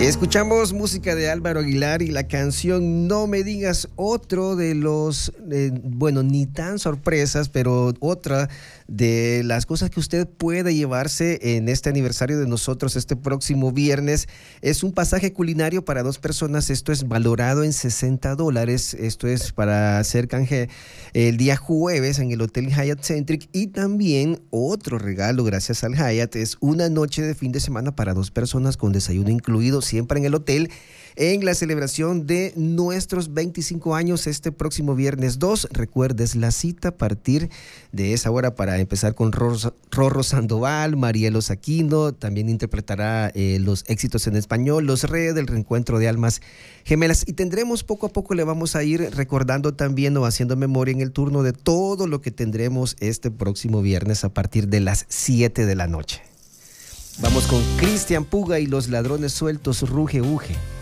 Escuchamos música de Álvaro Aguilar y la canción No Me Digas, otro de los, bueno, ni tan sorpresas, pero otra de las cosas que usted puede llevarse en este aniversario de nosotros este próximo viernes. Es un pasaje culinario para 2 personas. Esto es valorado en $60. Esto es para hacer canje el día jueves en el Hotel Hyatt Centric. Y también otro regalo gracias al Hyatt es una noche de fin de semana para 2 personas con desayuno incluido, siempre en el hotel, en la celebración de nuestros 25 años este próximo viernes 2. Recuerdes la cita a partir de esa hora para empezar con Rorro Sandoval, Marielos Aquino, también interpretará los éxitos en español, Los Reyes del Reencuentro de Almas Gemelas, y tendremos poco a poco, le vamos a ir recordando también o haciendo memoria en el turno de todo lo que tendremos este próximo viernes a partir de las 7 de la noche. Vamos con Cristian Puga y Los Ladrones Sueltos, Ruge Uge.